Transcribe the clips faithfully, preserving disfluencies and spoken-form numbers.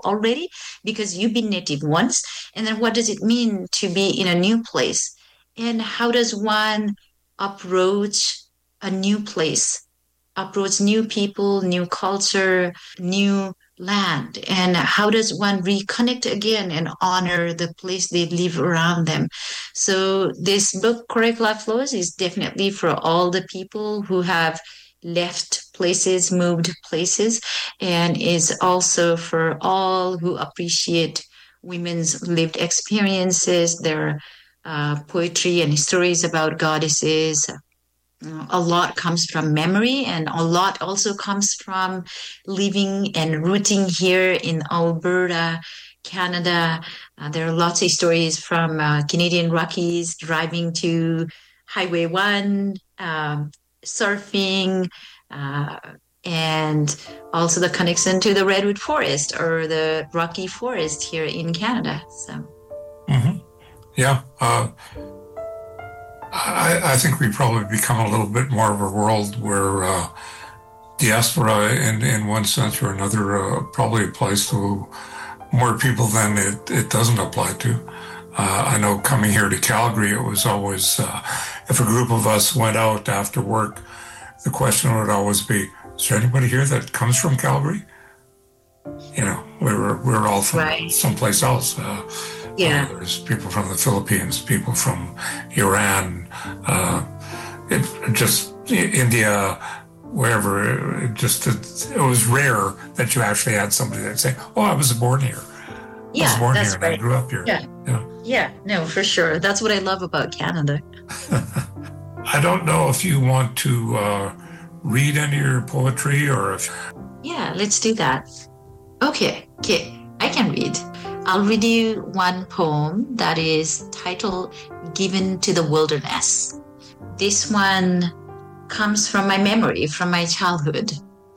already because you've been native once. And then what does it mean to be in a new place? And how does one approach a new place, approach new people, new culture, new land? And how does one reconnect again and honor the place they live around them? So this book, Curricula Flows, is definitely for all the people who have left places, moved places, and is also for all who appreciate women's lived experiences, their uh, poetry and stories about goddesses. Uh, a lot comes from memory, and a lot also comes from living and rooting here in Alberta, Canada. Uh, there are lots of stories from uh, Canadian Rockies, driving to Highway one, um, surfing, uh, and also the connection to the Redwood Forest or the Rocky Forest here in Canada. So, mm-hmm. yeah. Uh... I, I think we probably become a little bit more of a world where uh, diaspora, in, in one sense or another, uh, probably applies to more people than it, it doesn't apply to. Uh, I know coming here to Calgary, it was always, uh, if a group of us went out after work, the question would always be, is there anybody here that comes from Calgary? You know, we were, we were all from right. someplace else. Uh, Yeah. Uh, there's people from the Philippines, people from Iran, uh, it, just India, wherever. It just it, it was rare that you actually had somebody that say, "Oh, I was born here. Yeah, I was born that's here right. and I grew up here." Yeah. Yeah. Yeah. No, for sure. That's what I love about Canada. I don't know if you want to uh, read any of your poetry or if. Yeah, let's do that. Okay. Okay. I can read. I'll read you one poem that is titled Given to the Wilderness. This one comes from my memory, from my childhood.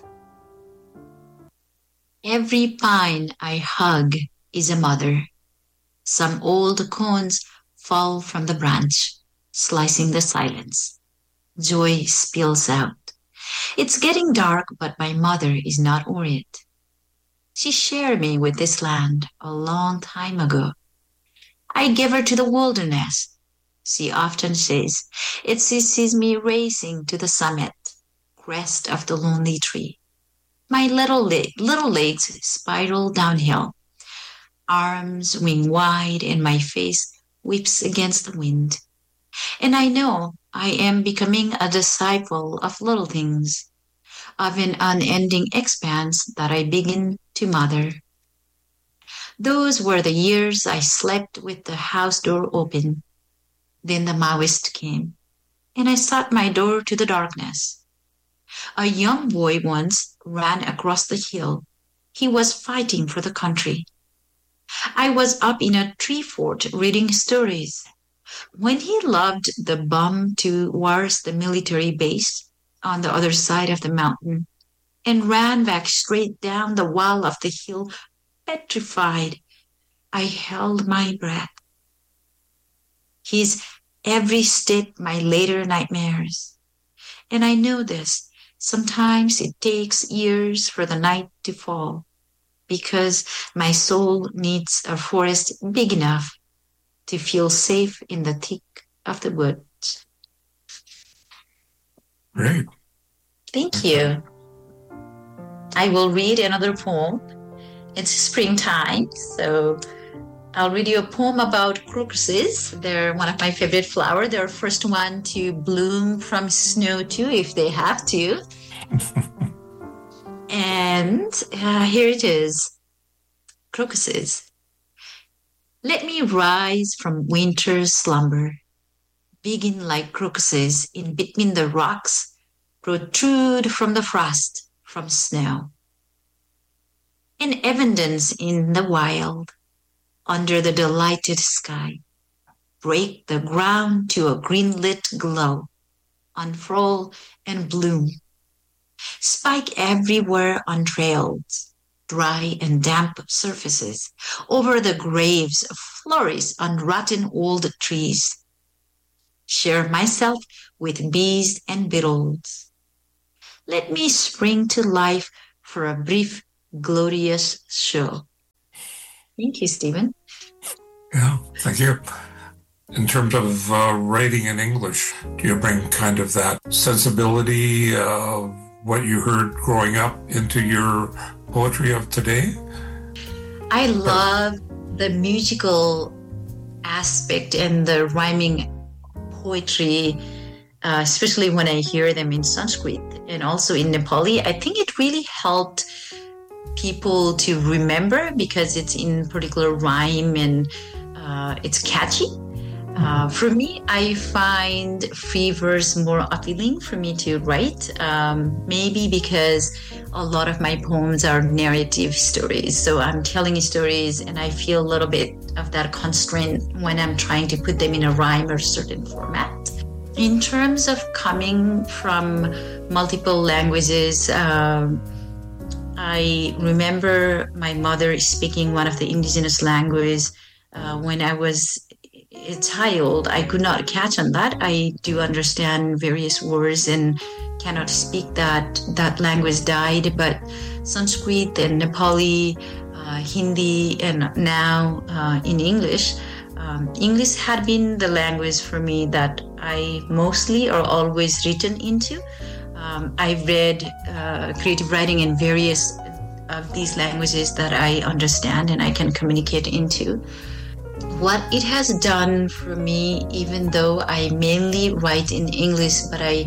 Every pine I hug is a mother. Some old cones fall from the branch, slicing the silence. Joy spills out. It's getting dark, but my mother is not worried. She shared me with this land a long time ago. I gave her to the wilderness, she often says. It sees me racing to the summit, crest of the lonely tree. My little, leg, little legs spiral downhill, arms wing wide, and my face whips against the wind. And I know I am becoming a disciple of little things, of an unending expanse that I begin to mother. Those were the years I slept with the house door open. Then the Maoist came, and I shut my door to the darkness. A young boy once ran across the hill. He was fighting for the country. I was up in a tree fort reading stories. When he lobbed the bomb towards the military base on the other side of the mountain and ran back straight down the wall of the hill, petrified, I held my breath. His every step my later nightmares. And I know this. Sometimes it takes years for the night to fall because my soul needs a forest big enough to feel safe in the thick of the woods. Great. Thank you. I will read another poem. It's springtime, so I'll read you a poem about crocuses. They're one of my favorite flowers. They're the first one to bloom from snow too, if they have to. And uh, here it is. Crocuses. Let me rise from winter's slumber, begin like crocuses in between the rocks, protrude from the frost, from snow. In evidence in the wild, under the delighted sky, break the ground to a green-lit glow, unfurl and bloom. Spike everywhere on trails, dry and damp surfaces, over the graves flourish on rotten old trees. Share myself with bees and beetles. Let me spring to life for a brief, glorious show. Thank you, Stephen. Yeah, thank you. In terms of uh, writing in English, do you bring kind of that sensibility of what you heard growing up into your poetry of today? I love the musical aspect and the rhyming poetry, uh, especially when I hear them in Sanskrit and also in Nepali. I think it really helped people to remember because it's in particular rhyme and uh, it's catchy. Uh, for me, I find free verse more appealing for me to write, um, maybe because a lot of my poems are narrative stories. So I'm telling stories and I feel a little bit of that constraint when I'm trying to put them in a rhyme or certain format. In terms of coming from multiple languages, um, I remember my mother speaking one of the indigenous languages uh, when I was a child. I could not catch on that. I do understand various words and cannot speak that that language died, but Sanskrit and Nepali, uh, Hindi, and now uh, in English. Um, English had been the language for me that I mostly or always written into. Um, I read uh, creative writing in various of these languages that I understand and I can communicate into. What it has done for me, even though I mainly write in English, but I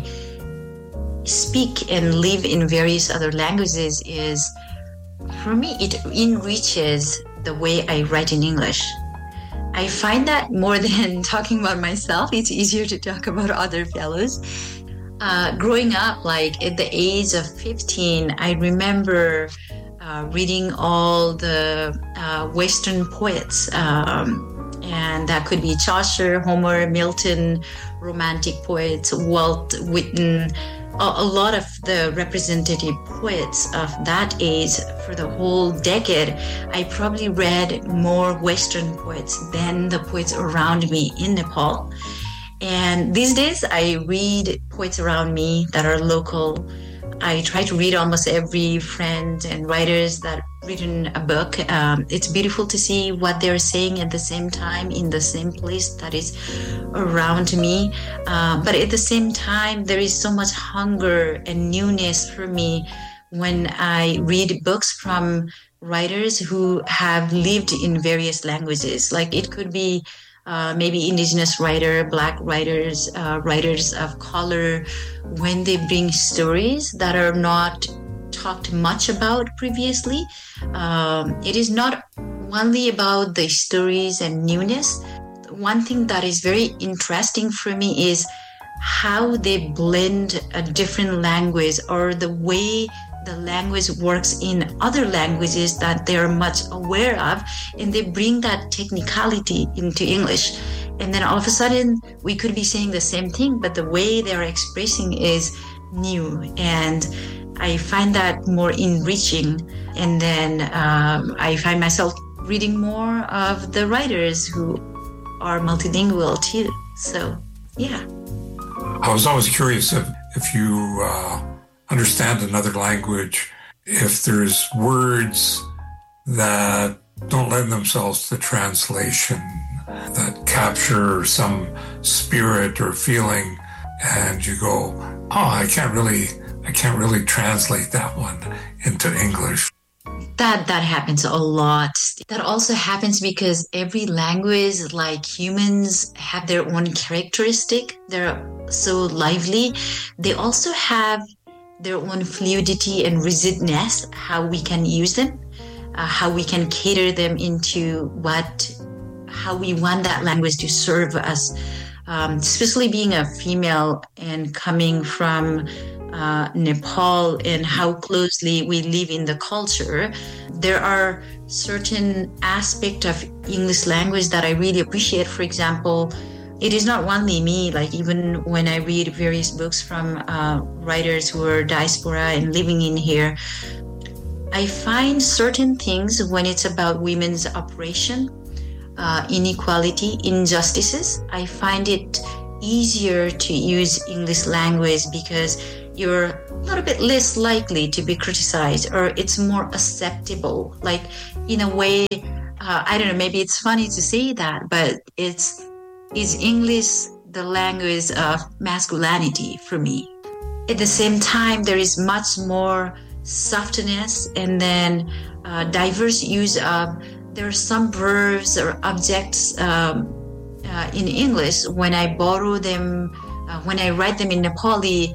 speak and live in various other languages, is for me, it enriches the way I write in English. I find that more than talking about myself, it's easier to talk about other fellows. Uh, growing up, like at the age of fifteen, I remember Uh, reading all the uh, Western poets, um, and that could be Chaucer, Homer, Milton, romantic poets, Walt Whitman, a, a lot of the representative poets of that age. For the whole decade, I probably read more Western poets than the poets around me in Nepal. And these days, I read poets around me that are local. I try to read almost every friend and writers that written a book. Um, it's beautiful to see what they're saying at the same time in the same place that is around me. Uh, but at the same time, there is so much hunger and newness for me when I read books from writers who have lived in various languages. Like it could be Uh, maybe indigenous writer, Black writers, uh, writers of color, when they bring stories that are not talked much about previously. Um, it is not only about the stories and newness. One thing that is very interesting for me is how they blend a different language or the way the language works in other languages that they're much aware of, and they bring that technicality into English. And then all of a sudden, we could be saying the same thing, but the way they're expressing is new. And I find that more enriching. And then um, I find myself reading more of the writers who are multilingual too. So, yeah. I was always curious if, if you... Uh... understand another language, if there's words that don't lend themselves to translation, that capture some spirit or feeling, and you go, oh, I can't really, I can't really translate that one into English. That that happens a lot. That also happens because every language, like humans, have their own characteristic. They're so lively. They also have their own fluidity and rigidness, how we can use them, uh, how we can cater them into what, how we want that language to serve us. Um, especially being a female and coming from uh, Nepal and how closely we live in the culture, there are certain aspects of English language that I really appreciate. For example, it is not only me, like even when I read various books from uh, writers who are diaspora and living in here, I find certain things when it's about women's oppression, uh, inequality, injustices, I find it easier to use English language because you're a little bit less likely to be criticized, or it's more acceptable. Like in a way, uh, I don't know, maybe it's funny to say that, but it's is English the language of masculinity for me. At the same time, there is much more softness and then uh, diverse use of, there are some verbs or objects um, uh, in English. When I borrow them, uh, when I write them in Nepali,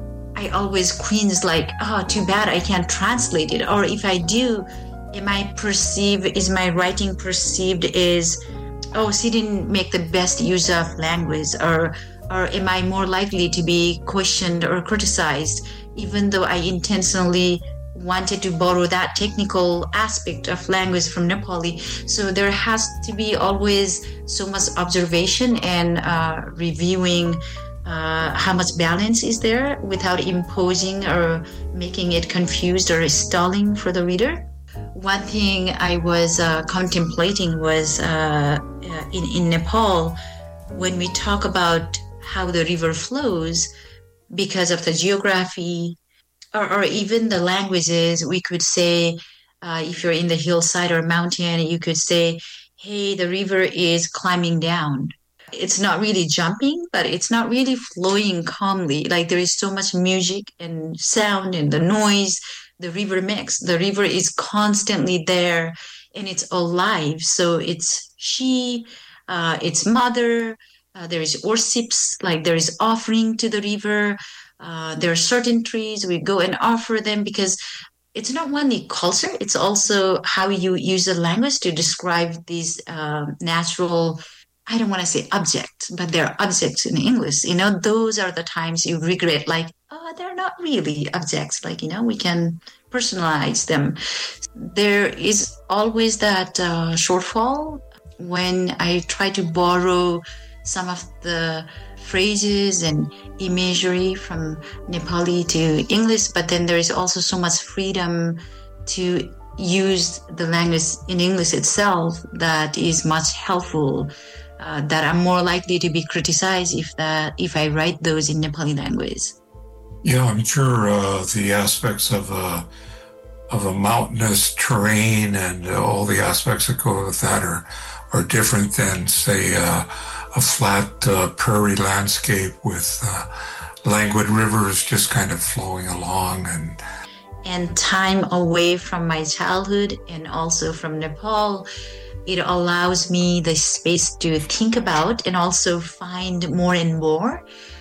I always cringe like, oh, too bad I can't translate it. Or if I do, am I perceived, is my writing perceived as, oh, she didn't make the best use of language, or or am I more likely to be questioned or criticized, even though I intentionally wanted to borrow that technical aspect of language from Nepali? So there has to be always so much observation and uh, reviewing uh, how much balance is there without imposing or making it confused or stalling for the reader. One thing I was uh, contemplating was uh, in, in Nepal, when we talk about how the river flows, because of the geography or, or even the languages, we could say, uh, if you're in the hillside or mountain, you could say, hey, the river is climbing down. It's not really jumping, but it's not really flowing calmly. Like there is so much music and sound and the noise, the river mix. The river is constantly there and it's alive. So it's she, uh, it's mother, uh, there is worships, like there is offering to the river. Uh, there are certain trees, we go and offer them, because it's not only culture, it's also how you use the language to describe these uh, natural, I don't want to say objects, but they're objects in English. You know, those are the times you regret, like, oh, they're not really objects. Like, you know, we can personalize them. There is always that uh, shortfall when I try to borrow some of the phrases and imagery from Nepali to English, but then there is also so much freedom to use the language in English itself that is much helpful, uh, that I'm more likely to be criticized if that if I write those in Nepali language. Yeah, I'm sure uh, the aspects of a of a mountainous terrain and uh, all the aspects that go with that are are different than, say, uh, a flat uh, prairie landscape with uh, languid rivers just kind of flowing along. And and time away from my childhood and also from Nepal, it allows me the space to think about and also find more and more.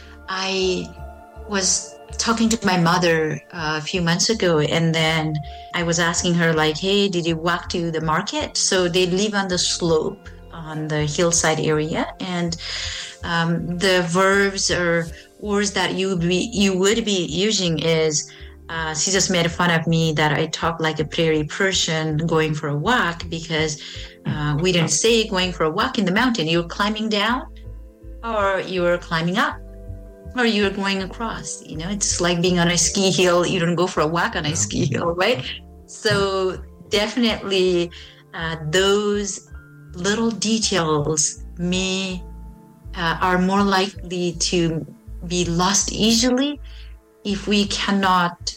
I was talking to my mother uh, a few months ago, and then I was asking her, like, hey, did you walk to the market? So they live on the slope on the hillside area, and um, the verbs or words that you would be, you would be using is, uh, she just made fun of me that I talk like a prairie person going for a walk, because uh, we didn't say going for a walk in the mountain. You're climbing down or you're climbing up, or you're going across. You know, it's like being on a ski hill. You don't go for a walk on a ski hill, right? So definitely uh, those little details may uh, are more likely to be lost easily if we cannot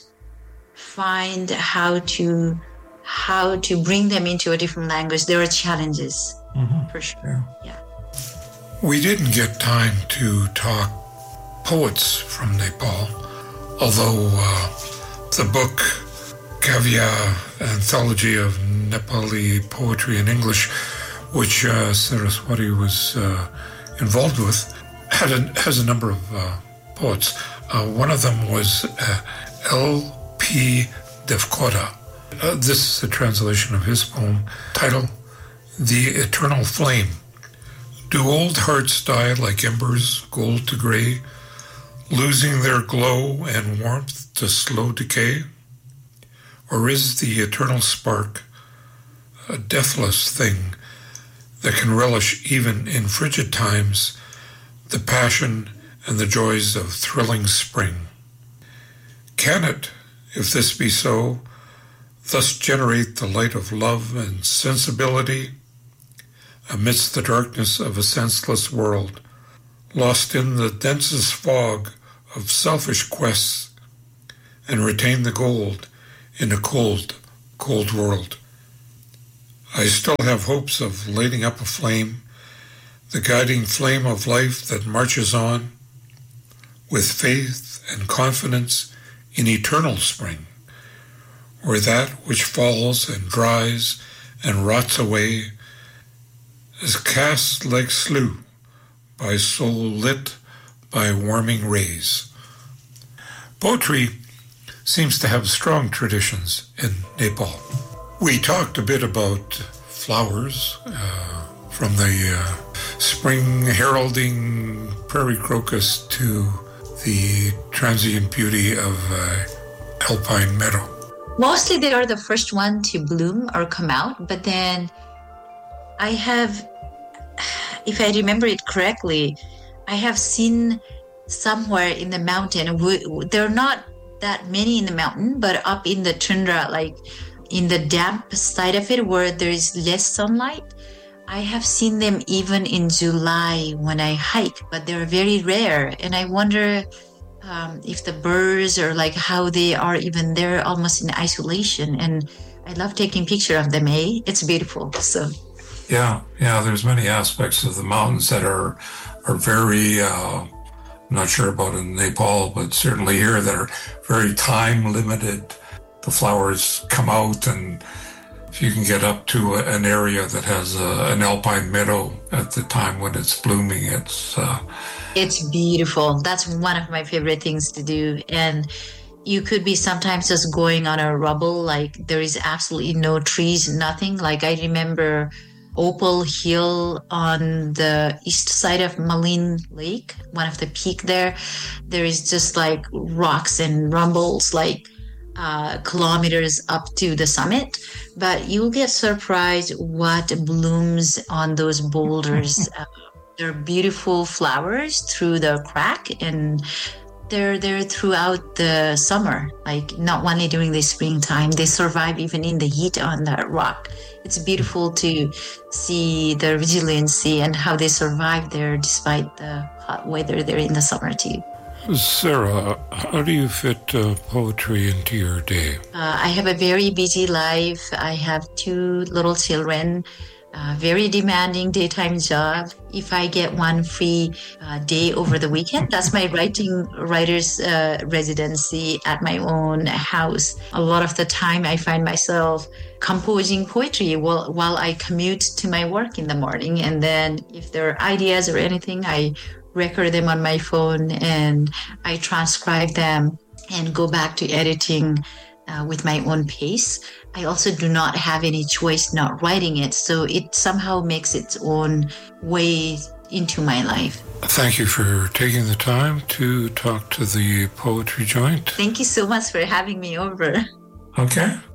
find how to how to bring them into a different language. There are challenges, mm-hmm. for sure. Yeah. yeah. We didn't get time to talk poets from Nepal, although uh, the book Kavya, Anthology of Nepali Poetry in English, which uh, Saraswati was uh, involved with, had a, has a number of uh, poets. Uh, one of them was uh, L P Devkota. Uh, this is a translation of his poem, titled The Eternal Flame. Do old hearts die like embers, gold to gray, losing their glow and warmth to slow decay? Or is the eternal spark a deathless thing that can relish even in frigid times the passion and the joys of thrilling spring? Can it, if this be so, thus generate the light of love and sensibility amidst the darkness of a senseless world, lost in the densest fog of selfish quests, and retain the gold in a cold, cold world? I still have hopes of lighting up a flame, the guiding flame of life that marches on with faith and confidence in eternal spring, where that which falls and dries and rots away is cast like slough by soul lit by warming rays. Poetry seems to have strong traditions in Nepal. We talked a bit about flowers, uh, from the uh, spring heralding prairie crocus to the transient beauty of uh, alpine meadow. Mostly they are the first one to bloom or come out, but then I have, if I remember it correctly, I have seen somewhere in the mountain, there are not that many in the mountain, but up in the tundra, like in the damp side of it where there is less sunlight, I have seen them even in July when I hike, but they're very rare. And I wonder um, if the birds are like how they are even there almost in isolation. And I love taking picture of them, eh? It's beautiful. So yeah, yeah, there's many aspects of the mountains that are are very, uh, I'm not sure about in Nepal, but certainly here that are very time limited. The flowers come out, and if you can get up to a, an area that has a, an alpine meadow at the time when it's blooming, it's... Uh, it's beautiful. That's one of my favorite things to do. And you could be sometimes just going on a rubble, like there is absolutely no trees, nothing. Like I remember Opal Hill on the east side of Malin Lake, one of the peak there. There is just like rocks and rumbles, like uh, kilometers up to the summit. But you'll get surprised what blooms on those boulders. uh, they're beautiful flowers through the crack, and they're there throughout the summer, like not only during the springtime. They survive even in the heat on that rock. It's beautiful to see the resiliency and how they survive there despite the hot weather there in the summer too. Sarah, how do you fit uh, poetry into your day? Uh, I have a very busy life. I have two little children, a very demanding daytime job. If I get one free uh, day over the weekend, that's my writing writer's uh, residency at my own house. A lot of the time I find myself composing poetry while, while I commute to my work in the morning. And then if there are ideas or anything, I record them on my phone and I transcribe them and go back to editing uh, with my own pace. I also do not have any choice not writing it, so it somehow makes its own way into my life. Thank you for taking the time to talk to the Poetry Joint. Thank you so much for having me over. Okay.